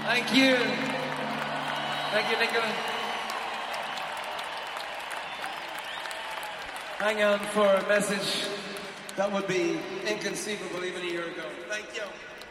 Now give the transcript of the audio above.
Thank you. Thank you, Nicola. Hang on for a message that would be inconceivable even a year ago. Thank you.